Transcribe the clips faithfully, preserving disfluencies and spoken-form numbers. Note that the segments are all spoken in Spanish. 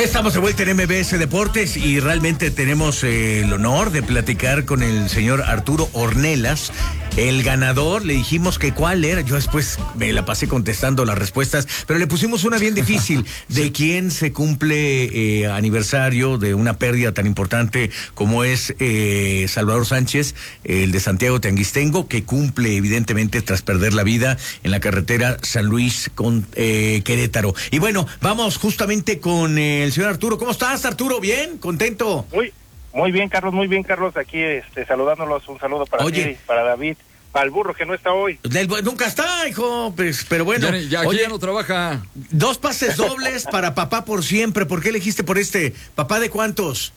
Estamos de vuelta en M B S Deportes y realmente tenemos eh, el honor de platicar con el señor Arturo Ornelas, el ganador. Le dijimos que cuál era, yo después me la pasé contestando las respuestas, pero le pusimos una bien difícil, de quién se cumple eh, aniversario de una pérdida tan importante como es eh, Salvador Sánchez, el de Santiago Teanguistengo, que cumple evidentemente tras perder la vida en la carretera San Luis con eh, Querétaro. Y bueno, vamos justamente con eh, el señor Arturo. ¿Cómo estás, Arturo? ¿Bien? ¿Contento? Muy, muy bien, Carlos, muy bien, Carlos. Aquí este, saludándolos, un saludo para Oye. ti, para David, para el burro que no está hoy. Del, nunca está, hijo, pues, pero bueno. Ya, ya, aquí oye, ya no trabaja. Dos pases dobles para papá por siempre. ¿Por qué elegiste por este? ¿Papá de cuántos?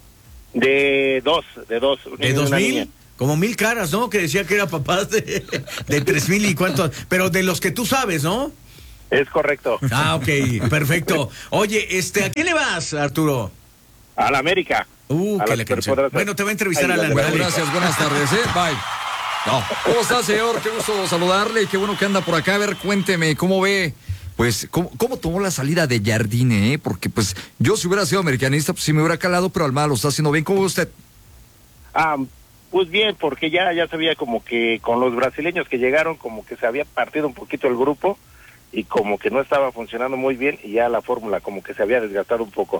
De dos, de dos. ¿De dos mil? Como mil caras, ¿no? Que decía que era papá de, de tres mil y cuántos. Pero de los que tú sabes, ¿no? Es correcto. Ah, ok, perfecto. Oye, este, ¿a quién le vas, Arturo? A la América. Uh, a que la canción. Bueno, te va a entrevistar a la Bueno, gracias, buenas tardes, ¿eh? Bye. No. ¿Cómo está, señor? Qué gusto saludarle y qué bueno que anda por acá. A ver, cuénteme, ¿cómo ve? Pues, ¿cómo, cómo tomó la salida de Jardine, eh? Porque, pues, yo si hubiera sido americanista, pues sí me hubiera calado, pero Almada lo está haciendo bien. ¿Cómo ve usted? Ah, pues bien, porque ya, ya sabía como que con los brasileños que llegaron, como que se había partido un poquito el grupo y como que no estaba funcionando muy bien y ya la fórmula como que se había desgastado un poco.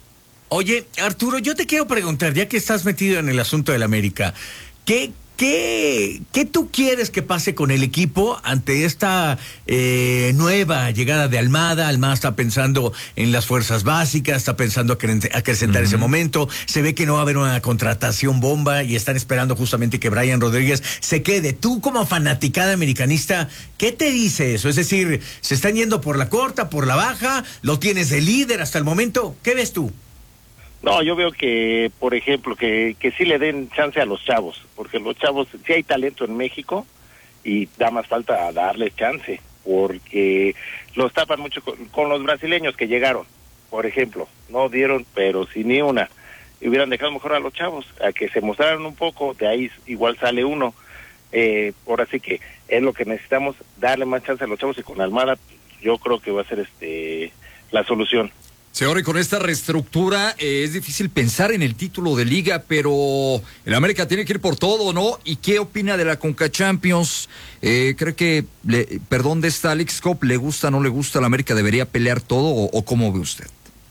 Oye, Arturo, yo te quiero preguntar, ya que estás metido en el asunto del América, ¿qué, qué, qué tú quieres que pase con el equipo ante esta eh, nueva llegada de Almada? Almada está pensando en las fuerzas básicas, está pensando a acrecentar uh-huh. ese momento, se ve que no va a haber una contratación bomba y están esperando justamente que Brian Rodríguez se quede. Tú como fanaticada americanista, ¿qué te dice eso? Es decir, ¿se están yendo por la corta, por la baja? ¿Lo tienes de líder hasta el momento? ¿Qué ves tú? No, yo veo que, por ejemplo, que, que sí le den chance a los chavos, porque los chavos, sí hay talento en México y da más falta darles chance, porque los tapan mucho con, con los brasileños que llegaron, por ejemplo, no dieron, pero sin ni una, y hubieran dejado mejor a los chavos, a que se mostraran un poco, de ahí igual sale uno, eh, ahora sí que es lo que necesitamos, darle más chance a los chavos y con Almada yo creo que va a ser este la solución. Señor, y con esta reestructura eh, es difícil pensar en el título de liga, pero el América tiene que ir por todo, ¿no? ¿Y qué opina de la Conca Champions? Eh, ¿Cree que, le, perdón, de esta Leagues Cup, le gusta, no le gusta, la América debería pelear todo o, o cómo ve usted?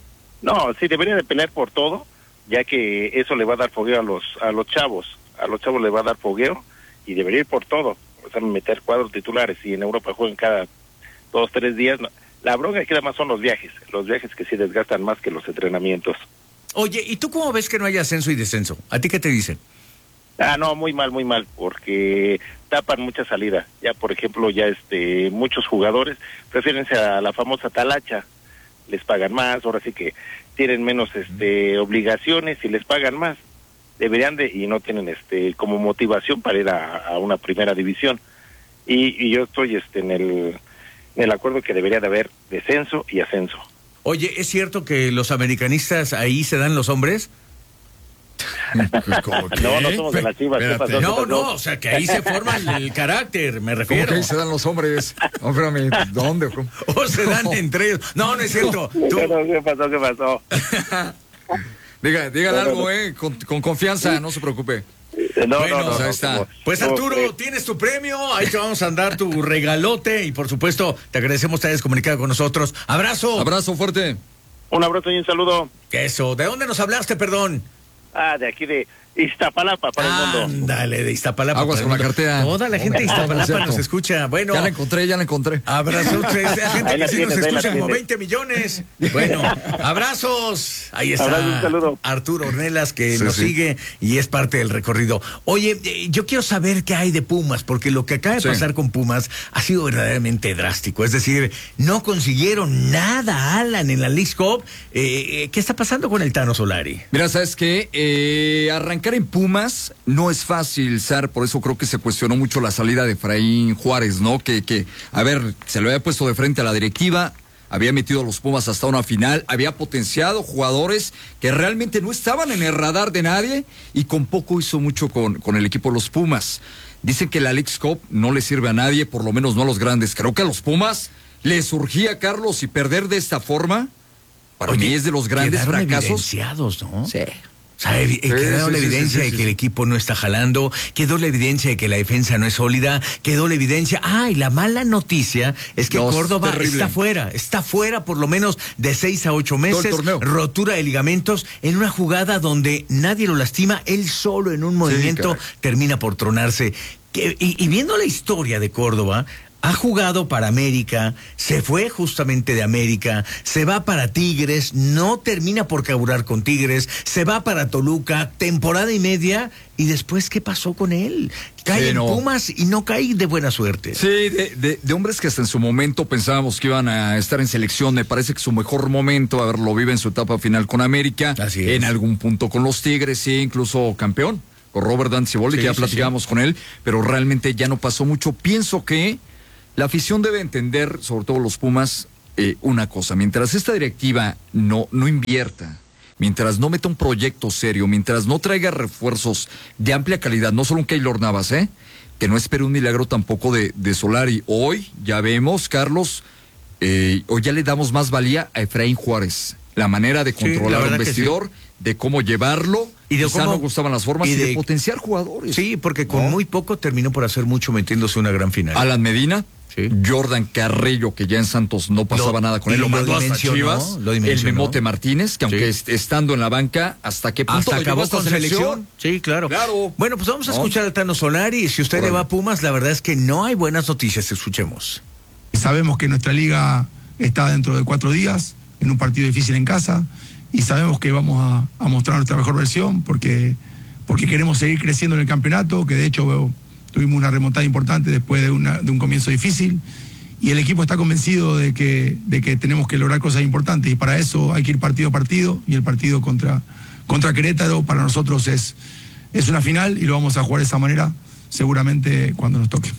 No, sí, debería de pelear por todo, ya que eso le va a dar fogueo a los a los chavos, a los chavos le va a dar fogueo y debería ir por todo, o sea, meter cuadros titulares y en Europa juegan cada dos, tres días, no. La bronca que nada más son los viajes, los viajes que sí desgastan más que los entrenamientos. Oye, ¿y tú cómo ves que no hay ascenso y descenso? ¿A ti qué te dicen? Ah, no, muy mal, muy mal, porque tapan mucha salida. Ya, por ejemplo, ya este muchos jugadores prefieren a la famosa talacha, les pagan más, ahora sí que tienen menos este obligaciones y les pagan más. Deberían de, y no tienen este como motivación para ir a, a una primera división. Y, y yo estoy este en el... en el acuerdo que debería de haber descenso y ascenso. Oye, ¿es cierto que los americanistas ahí se dan los hombres? ¿Cómo qué? No, no somos de las Chivas. ¿Qué pasó? No, no, o sea, que ahí se forma el, el carácter, me refiero. ¿Cómo que ahí se dan los hombres? No, espérame, ¿dónde? O se dan no. entre ellos. No, no es cierto. ¿Tú? ¿Qué pasó? ¿Qué pasó? Diga, dígale no, algo, no. eh, con, con confianza, no se preocupe. No, bueno, no, no, pues ahí no, está. Como, pues Arturo, como, tienes tu premio, ahí te vamos a dar tu regalote y por supuesto te agradecemos que te hayas comunicado con nosotros. Abrazo. Abrazo fuerte. Un abrazo y un saludo. Eso, ¿de dónde nos hablaste, perdón? Ah, de aquí de Iztapalapa para ah, el mundo. Ándale, de Iztapalapa. Aguas con la cartera. Toda la gente de Iztapalapa no, nos escucha. Bueno. Ya la encontré, ya la encontré. Abrazos. La gente que sí tienes, nos escucha como veinte millones. Bueno, abrazos. Ahí está. Abrazo, un saludo. Arturo Ornelas que sí, nos sí. sigue y es parte del recorrido. Oye, eh, yo quiero saber qué hay de Pumas, porque lo que acaba de sí. pasar con Pumas ha sido verdaderamente drástico. Es decir, no consiguieron nada, Alan, en la Leagues Cup. Eh, ¿Qué está pasando con el Tano Solari? Mira, ¿sabes qué? Eh, arrancar en Pumas no es fácil, Sar, por eso creo que se cuestionó mucho la salida de Efraín Juárez, ¿no? Que, que, a ver, se lo había puesto de frente a la directiva, había metido a los Pumas hasta una final, había potenciado jugadores que realmente no estaban en el radar de nadie y con poco hizo mucho con, con el equipo de los Pumas. Dicen que la Leagues Cup no le sirve a nadie, por lo menos no a los grandes. Creo que a los Pumas les surgía, Carlos, y perder de esta forma Para Oye, mí es de los grandes quedaron fracasos. Evidenciados, ¿no? Sí. O sea, evi- Sí, quedó sí, la sí, evidencia sí, sí, de que sí. el equipo no está jalando, quedó la evidencia de que la defensa no es sólida, quedó la evidencia. Ah, y la mala noticia es que No, es Córdoba terrible. está fuera, está fuera por lo menos de seis a ocho Todo el meses, torneo. rotura de ligamentos, en una jugada donde nadie lo lastima, él solo en un movimiento caray. termina por tronarse. Que- y, y viendo la historia de Córdoba, ha jugado para América, se fue justamente de América, se va para Tigres, no termina por carburar con Tigres, se va para Toluca, temporada y media, y después, ¿qué pasó con él? Cae Sí, en no. Pumas y no cae de buena suerte. Sí, de, de, de hombres que hasta en su momento pensábamos que iban a estar en selección. Me parece que su mejor momento, a ver, lo vive en su etapa final con América, Así es. en algún punto con los Tigres, sí, incluso campeón, con Robert Dante Siboldi, Sí, que ya sí, platicábamos con él, pero realmente ya no pasó mucho. Pienso que la afición debe entender, sobre todo los Pumas, eh, una cosa. Mientras esta directiva no, no invierta, mientras no meta un proyecto serio, mientras no traiga refuerzos de amplia calidad, no solo un Keylor Navas, ¿eh? Que no espere un milagro tampoco de, de Solari. Hoy ya vemos, Carlos, eh, hoy ya le damos más valía a Efraín Juárez. La manera de Sí, controlar la un verdad que vestidor, de cómo llevarlo, Y de quizá cómo- no gustaban las formas, y y de, de- potenciar jugadores. Sí, porque con ¿No? muy poco terminó por hacer mucho metiéndose una gran final. Alan Medina, Sí. Jordan Carrillo, que ya en Santos no pasaba Lo- nada con él, y lo lo mandó hasta dimensionó, Chivas, lo el dimensionó. Memote Martínez, que aunque Sí. est- estando en la banca, ¿hasta qué punto Hasta lo llevó acabó esta con selección. Sí, claro. Claro. Bueno, pues vamos a ¿No? escuchar al Tano Solari. Y si usted Órale. le va a Pumas, la verdad es que no hay buenas noticias. Escuchemos. Sabemos que nuestra liga está dentro de cuatro días, en un partido difícil en casa, y sabemos que vamos a, a mostrar nuestra mejor versión porque, porque queremos seguir creciendo en el campeonato, que de hecho tuvimos una remontada importante después de, una, de un comienzo difícil, y el equipo está convencido de que, de que tenemos que lograr cosas importantes, y para eso hay que ir partido a partido, y el partido contra, contra Querétaro para nosotros es, es una final, y lo vamos a jugar de esa manera seguramente cuando nos toque.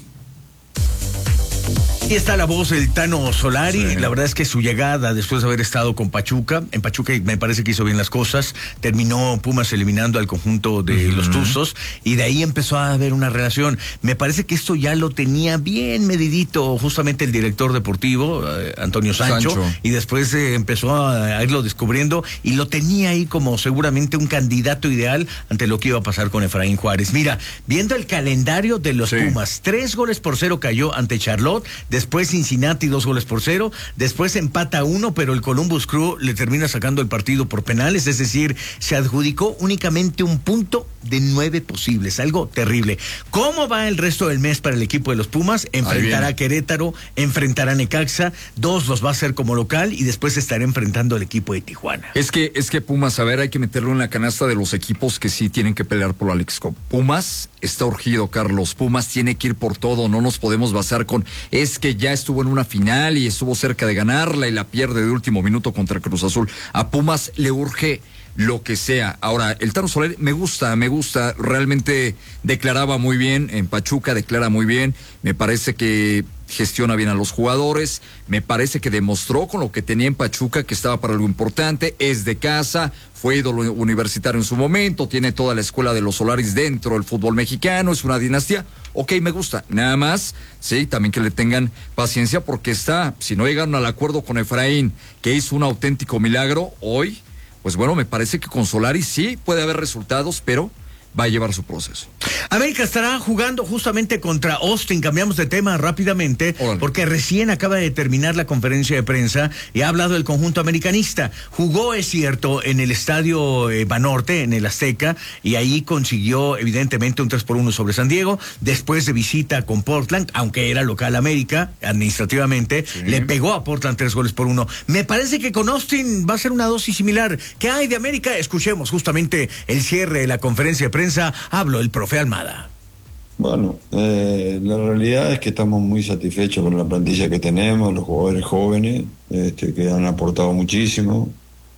Aquí está la voz del Tano Solari. Sí. La verdad es que su llegada, después de haber estado con Pachuca, en Pachuca me parece que hizo bien las cosas, terminó Pumas eliminando al conjunto de Uh-huh. los Tuzos, y de ahí empezó a haber una relación. Me parece que esto ya lo tenía bien medidito justamente el director deportivo, eh, Antonio Sancho, Sancho. y después eh, empezó a, a irlo descubriendo, y lo tenía ahí como seguramente un candidato ideal ante lo que iba a pasar con Efraín Juárez. Mira, viendo el calendario de los Sí. Pumas, tres goles por cero cayó ante Charlotte, después Cincinnati dos goles por cero, después empata uno, pero el Columbus Crew le termina sacando el partido por penales, es decir, se adjudicó únicamente un punto de nueve posibles, algo terrible. ¿Cómo va el resto del mes para el equipo de los Pumas? Enfrentará viene. a Querétaro, enfrentará a Necaxa, dos los va a hacer como local y después estará enfrentando al equipo de Tijuana. Es que, es que Pumas, a ver, hay que meterlo en la canasta de los equipos que sí tienen que pelear por la Leagues Cup. Pumas está urgido, Carlos. Pumas tiene que ir por todo. No nos podemos basar con, es que ya estuvo en una final y estuvo cerca de ganarla y la pierde de último minuto contra Cruz Azul. A Pumas le urge lo que sea. Ahora, el Tano Solari me gusta, me gusta. Realmente declaraba muy bien en Pachuca, declara muy bien. Me parece que gestiona bien a los jugadores, me parece que demostró con lo que tenía en Pachuca que estaba para algo importante, es de casa, fue ídolo universitario en su momento, tiene toda la escuela de los Solaris dentro del fútbol mexicano, es una dinastía, ok, me gusta, nada más, sí, también que le tengan paciencia porque está, si no llegaron al acuerdo con Efraín, que hizo un auténtico milagro, hoy, pues bueno, me parece que con Solari sí puede haber resultados, pero va a llevar su proceso. América estará jugando justamente contra Austin. Cambiamos de tema rápidamente, Órale. porque recién acaba de terminar la conferencia de prensa y ha hablado el conjunto americanista. Jugó, es cierto, en el estadio eh, Banorte, en el Azteca, y ahí consiguió evidentemente un tres por uno sobre San Diego. Después de visita con Portland, aunque era local América, administrativamente, Sí. le pegó a Portland tres goles por uno. Me parece que con Austin va a ser una dosis similar. ¿Qué hay de América? Escuchemos justamente el cierre de la conferencia de prensa. Habló el profe Almada. Bueno, eh, la realidad es que estamos muy satisfechos con la plantilla que tenemos, los jugadores jóvenes, este, que han aportado muchísimo,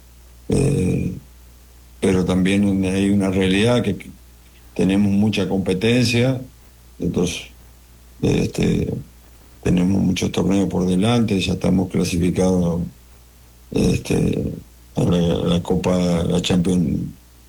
eh, pero también hay una realidad que, que tenemos mucha competencia, entonces este, tenemos muchos torneos por delante, ya estamos clasificados este, a la, a la Copa, la Champions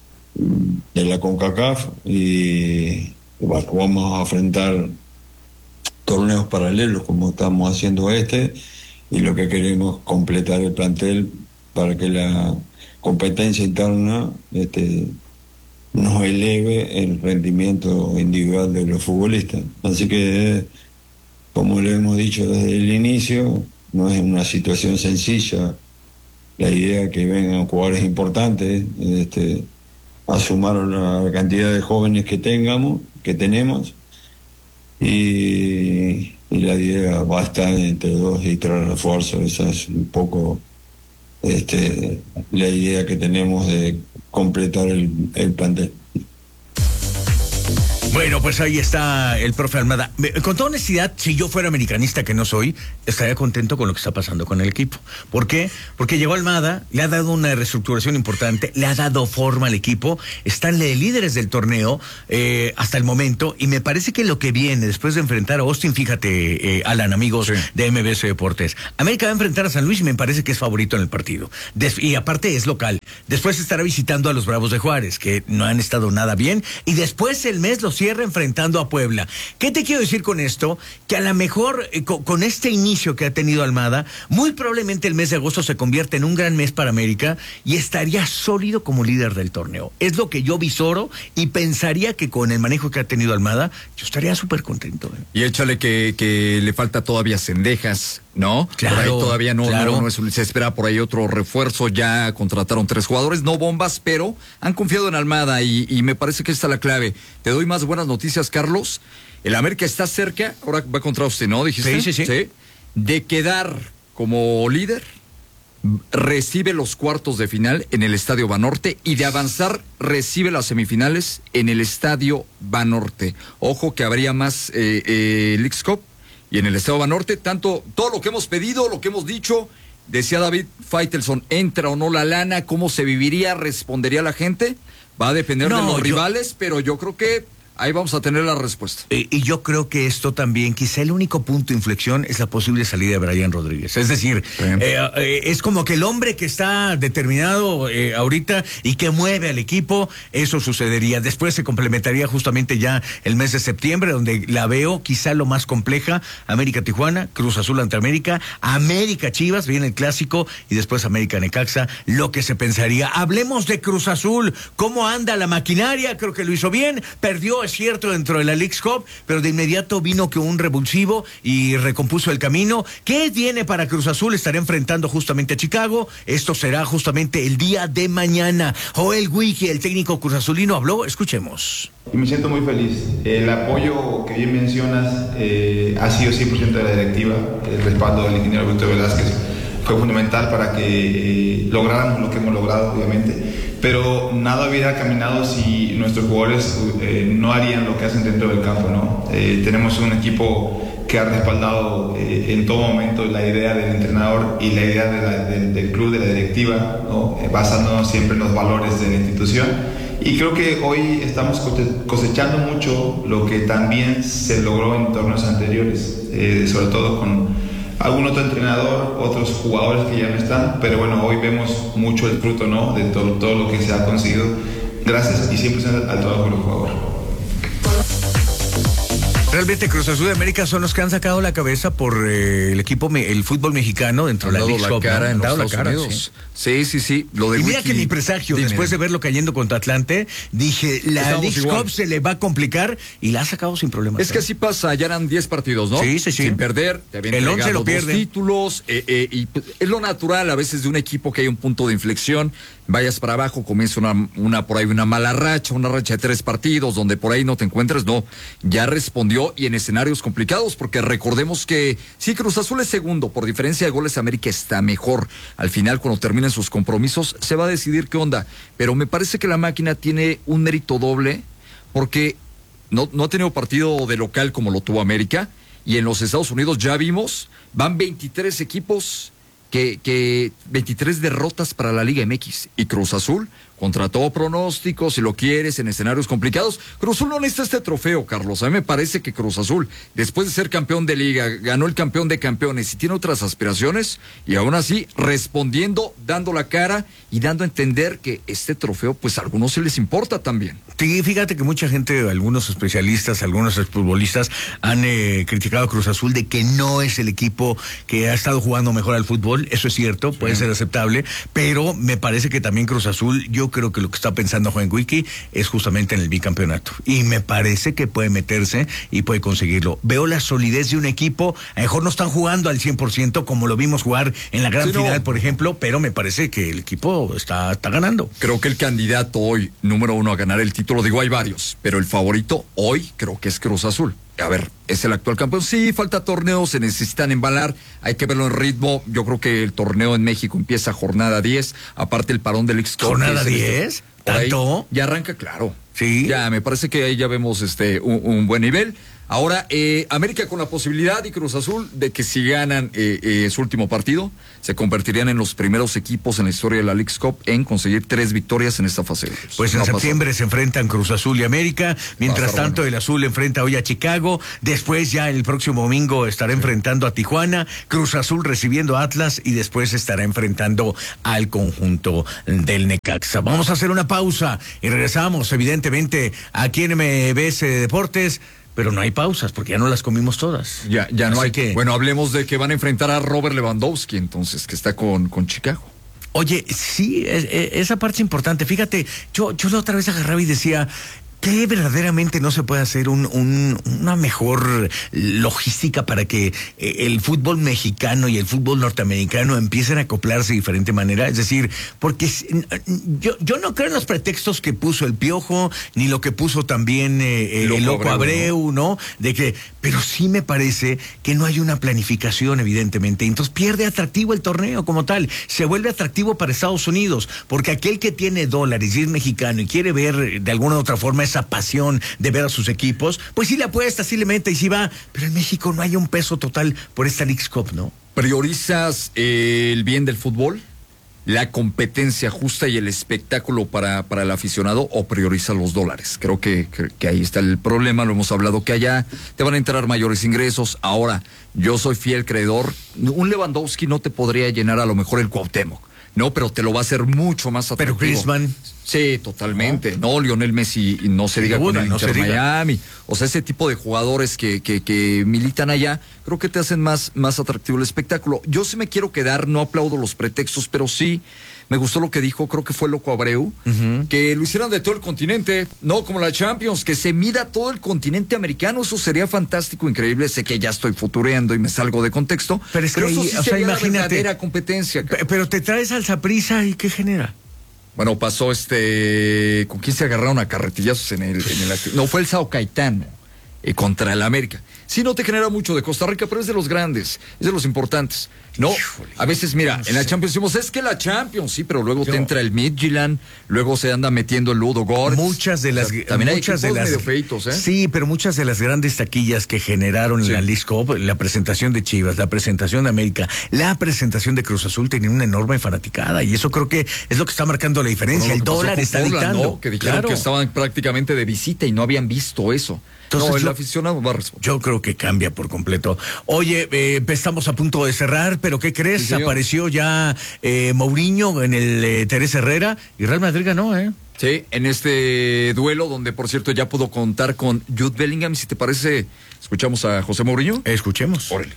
de la CONCACAF y bueno, vamos a enfrentar torneos paralelos como estamos haciendo este y lo que queremos completar el plantel para que la competencia interna este, nos eleve el rendimiento individual de los futbolistas. Así que, como le hemos dicho desde el inicio, no es una situación sencilla. La idea es que vengan jugadores importantes este, a sumar la cantidad de jóvenes que tengamos, que tenemos, y, y la idea va a estar entre dos y tres refuerzos. Esa es un poco este, la idea que tenemos de completar el, el plantel. Bueno, pues ahí está el profe Almada. Con toda honestidad, si yo fuera americanista, que no soy, estaría contento con lo que está pasando con el equipo. ¿Por qué? Porque llegó Almada, le ha dado una reestructuración importante, le ha dado forma al equipo, están de líderes del torneo eh, hasta el momento, y me parece que lo que viene después de enfrentar a Austin, fíjate, eh, Alan, amigos sí. de M B S Deportes, América va a enfrentar a San Luis y me parece que es favorito en el partido. Des- y aparte es local. Después estará visitando a los Bravos de Juárez, que no han estado nada bien, y después el mes los cierra enfrentando a Puebla. ¿Qué te quiero decir con esto? Que a lo mejor eh, con, con este inicio que ha tenido Almada, muy probablemente el mes de agosto se convierte en un gran mes para América y estaría sólido como líder del torneo. Es lo que yo visoro y pensaría que con el manejo que ha tenido Almada, yo estaría súper contento. ¿eh? Y échale que, que le falta todavía Cendejas, ¿no? Claro, por ahí todavía no, claro. no, no es, se espera por ahí otro refuerzo. Ya contrataron tres jugadores, no bombas, pero han confiado en Almada y, y me parece que esta es la clave. Te doy más buenas noticias, Carlos. El América está cerca, ahora va contra usted, ¿no? Dijiste. Sí, sí, sí. ¿Sí? De quedar como líder, recibe los cuartos de final en el Estadio Banorte y de avanzar recibe las semifinales en el Estadio Banorte. Ojo que habría más eh, eh, Leagues Cup y en el Estadio Banorte, tanto todo lo que hemos pedido, lo que hemos dicho, decía David Faitelson, ¿entra o no la lana? ¿Cómo se viviría? ¿Respondería la gente? Va a depender No, de los yo... rivales, pero yo creo que ahí vamos a tener la respuesta. Eh, y yo creo que esto también, quizá el único punto de inflexión es la posible salida de Brian Rodríguez. Es decir, Sí. eh, eh, es como que el hombre que está determinado eh, ahorita y que mueve al equipo, eso sucedería. Después se complementaría justamente ya el mes de septiembre, donde la veo quizá lo más compleja. América Tijuana, Cruz Azul ante América, América Chivas, viene el clásico, y después América Necaxa, lo que se pensaría. Hablemos de Cruz Azul, cómo anda la maquinaria, creo que lo hizo bien, perdió, es cierto, dentro de la Leagues Cup, pero de inmediato vino que un revulsivo y recompuso el camino. ¿Qué viene para Cruz Azul? Estará enfrentando justamente a Chicago. Esto será justamente el día de mañana. Joel Wiki, el técnico cruzazulino, habló. Escuchemos. Y me siento muy feliz. El apoyo que bien mencionas eh, ha sido cien por ciento de la directiva. El respaldo del ingeniero Víctor Velázquez fue fundamental para que eh, lográramos lo que hemos logrado, obviamente. Pero nada hubiera caminado si nuestros jugadores eh, no harían lo que hacen dentro del campo, ¿no? Eh, tenemos un equipo que ha respaldado eh, en todo momento la idea del entrenador y la idea de la, de, del club, de la directiva, ¿no? Eh, basándonos siempre en los valores de la institución. Y creo que hoy estamos cosechando mucho lo que también se logró en torneos anteriores, eh, sobre todo con algún otro entrenador, otros jugadores que ya no están, pero bueno, hoy vemos mucho el fruto, ¿no? De todo, todo lo que se ha conseguido, gracias y cien por ciento al trabajo del jugador. Realmente Cruz Azul de América son los que han sacado la cabeza por eh, el equipo, me, el fútbol mexicano dentro de la Leagues Cup, cara ¿no? en Han los dado la Estados cara, Unidos. sí. Sí, sí, sí. Lo de Y mira Wiki, que mi presagio, dime, después de dime. verlo cayendo contra Atlante, dije, la Estamos Leagues igual. Cup se le va a complicar y la ha sacado sin problemas. Es que ¿eh? así pasa, ya eran diez partidos, ¿no? Sí, sí, sí. Sin perder, te habían El entregado once lo dos pierden. títulos, eh, eh, y pues, es lo natural a veces de un equipo que hay un punto de inflexión, vayas para abajo, comienza una, una por ahí una mala racha, una racha de tres partidos, donde por ahí no te encuentres, no, ya respondió y en escenarios complicados, porque recordemos que sí, Cruz Azul es segundo, por diferencia de goles América está mejor. Al final, cuando terminen sus compromisos, se va a decidir qué onda, pero me parece que la máquina tiene un mérito doble, porque no, no ha tenido partido de local como lo tuvo América, y en los Estados Unidos ya vimos, van veintitrés equipos, que, que veintitrés derrotas para la Liga M X, y Cruz Azul, contra todo pronóstico, si lo quieres, en escenarios complicados. Cruz Azul no necesita este trofeo, Carlos. A mí me parece que Cruz Azul, después de ser campeón de Liga, ganó el campeón de campeones y tiene otras aspiraciones, y aún así respondiendo, dando la cara y dando a entender que este trofeo, pues a algunos se les importa también. Sí, fíjate que mucha gente, algunos especialistas, algunos exfutbolistas han eh, criticado a Cruz Azul de que no es el equipo que ha estado jugando mejor al fútbol. fútbol, eso es cierto, puede sí. ser aceptable, pero me parece que también Cruz Azul, yo creo que lo que está pensando Juan Wiki es justamente en el bicampeonato, y me parece que puede meterse y puede conseguirlo. Veo la solidez de un equipo, a lo mejor no están jugando al cien por ciento como lo vimos jugar en la gran sí, final, no. por ejemplo, pero me parece que el equipo está, está ganando. Creo que el candidato hoy, número uno a ganar el título, digo, hay varios, pero el favorito hoy creo que es Cruz Azul. A ver, es el actual campeón. Sí, falta torneo, se necesitan embalar, hay que verlo en ritmo. Yo creo que el torneo en México empieza jornada diez, aparte el parón del X-Cup. ¿Jornada diez? ¿Tanto? Ya arranca, claro. Sí. Ya, me parece que ahí ya vemos este un, un buen nivel. Ahora, eh, América con la posibilidad y Cruz Azul de que si ganan eh, eh, su último partido, se convertirían en los primeros equipos en la historia de la Leagues Cup en conseguir tres victorias en esta fase. Pues en no septiembre pasó. Se enfrentan Cruz Azul y América, mientras Pasa, tanto bueno. el Azul enfrenta hoy a Chicago, después ya el próximo domingo estará sí. enfrentando a Tijuana, Cruz Azul recibiendo a Atlas y después estará enfrentando al conjunto del Necaxa. Vamos a hacer una pausa y regresamos evidentemente aquí en M B S Deportes. Pero no hay pausas, porque ya no las comimos todas. Ya, ya no Así hay que... Bueno, hablemos de que van a enfrentar a Robert Lewandowski, entonces, que está con, con Chicago. Oye, sí, es, es, esa parte es importante. Fíjate, yo, yo la otra vez agarraba y decía... ¿Qué verdaderamente no se puede hacer un, un, una mejor logística para que el fútbol mexicano y el fútbol norteamericano empiecen a acoplarse de diferente manera? Es decir, porque yo, yo no creo en los pretextos que puso el Piojo, ni lo que puso también eh, el Loco Abreu, ¿no? De que, pero sí me parece que no hay una planificación, evidentemente. Entonces pierde atractivo el torneo como tal. Se vuelve atractivo para Estados Unidos, porque aquel que tiene dólares y es mexicano y quiere ver de alguna u otra forma esa pasión de ver a sus equipos, pues sí le apuesta, sí le mete y sí va, pero en México no hay un peso total por esta Leagues Cup, ¿no? ¿Priorizas eh, el bien del fútbol, la competencia justa y el espectáculo para, para el aficionado, o priorizas los dólares? Creo que, que, que ahí está el problema, lo hemos hablado, que allá te van a entrar mayores ingresos. Ahora, yo soy fiel creedor, un Lewandowski no te podría llenar a lo mejor el Cuauhtémoc, no, pero te lo va a hacer mucho más atractivo. Pero Griezmann... Sí, totalmente. No, no Lionel Messi, no se diga con el no Inter Miami. O sea, ese tipo de jugadores que, que, que militan allá, creo que te hacen más, más atractivo el espectáculo. Yo sí me quiero quedar, no aplaudo los pretextos, pero sí me gustó lo que dijo, creo que fue Loco Abreu, uh-huh. que lo hicieran de todo el continente, no como la Champions, que se mida todo el continente americano. Eso sería fantástico, increíble. Sé que ya estoy futureando y me salgo de contexto, pero, es pero que eso ahí, sí o sería sea, imagínate, la verdadera competencia. Pero, pero te traes al Saprissa y ¿qué genera? Bueno, pasó este... ¿Con quién se agarraron a carretillazos en el... En el no, fue el Sao Caetano eh, contra el América. Sí, no te genera mucho de Costa Rica, pero es de los grandes, es de los importantes. No, Híjole, a veces, mira, no sé. En la Champions decimos, es que la Champions, sí, pero luego Yo. te entra el Midtjylland, luego se anda metiendo el Ludo Gortz. Muchas de las... O sea, también muchas hay de las medio feitos, ¿eh? Sí, pero muchas de las grandes taquillas que generaron sí. en la Leagues Cup, la presentación de Chivas, la presentación de América, la presentación de Cruz Azul, tenían una enorme fanaticada, y eso creo que es lo que está marcando la diferencia. Bueno, el dólar está Puebla, dictando. ¿no? Que dijeron claro. que estaban prácticamente de visita y no habían visto eso. Entonces, no, el yo, aficionado va a responder. Yo creo que cambia por completo. Oye, eh, estamos a punto de cerrar, pero ¿qué crees? Sí, apareció ya eh, Mourinho en el eh, Teresa Herrera y Real Madrid ganó, ¿eh? Sí, en este duelo donde, por cierto, ya pudo contar con Jude Bellingham. Si te parece, escuchamos a José Mourinho. Escuchemos. Órale.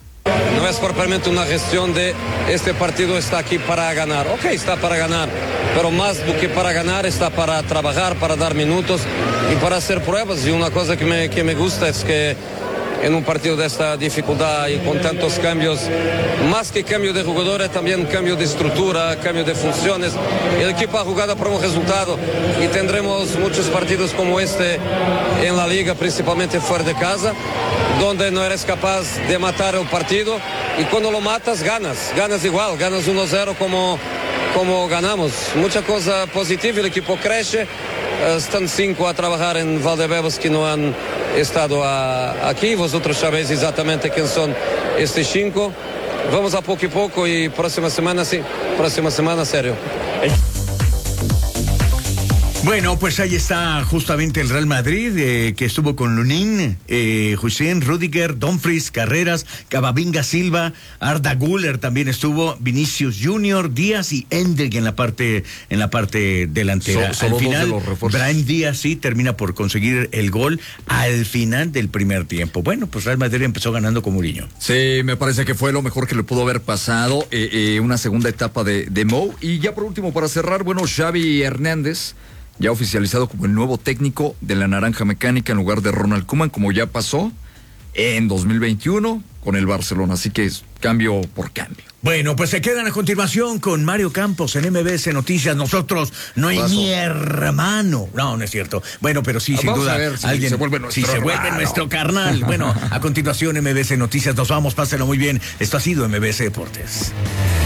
No es propiamente una gestión de este partido está aquí para ganar. Ok, está para ganar, pero más do que para ganar está para trabajar, para dar minutos y para hacer pruebas. Y una cosa que me, que me gusta es que en un partido de esta dificultad y con tantos cambios, más que cambio de jugadores, también cambio de estructura, cambio de funciones. El equipo ha jugado por un resultado y tendremos muchos partidos como este en la liga, principalmente fuera de casa, donde no eres capaz de matar el partido y cuando lo matas ganas, ganas igual, ganas uno cero como, como ganamos. Mucha cosa positiva, el equipo crece. Están cinco a trabajar en Valdebebas que no han estado a, aquí. Vosotros sabéis exactamente quién son estos cinco. Vamos a poco y poco y próxima semana sí, próxima semana serio. Bueno, pues ahí está justamente el Real Madrid, eh, que estuvo con Lunin, eh, Hussein, Rudiger, Dumfries, Carreras, Camavinga, Silva, Arda Güler también estuvo, Vinicius Junior, Díaz y Endrick en la parte en la parte delantera. So, solo al final, dos de los refuerzos. Brahim Díaz sí termina por conseguir el gol al final del primer tiempo. Bueno, pues Real Madrid empezó ganando con Mourinho. Sí, me parece que fue lo mejor que le pudo haber pasado, eh, eh, una segunda etapa de, de Mou. Y ya por último, para cerrar, bueno, Xavi Hernández, ya oficializado como el nuevo técnico de la Naranja Mecánica en lugar de Ronald Koeman, como ya pasó en dos mil veintiuno con el Barcelona. Así que es cambio por cambio. Bueno, pues se quedan a continuación con Mario Campos en M B S Noticias. Nosotros no hay Paso. ni hermano. No, no es cierto. Bueno, pero sí, sin Vamos duda, a ver si alguien se vuelve nuestro si se vuelve hermano. nuestro carnal. Bueno, a continuación M B S Noticias. Nos vamos, pásenlo muy bien. Esto ha sido M B S Deportes.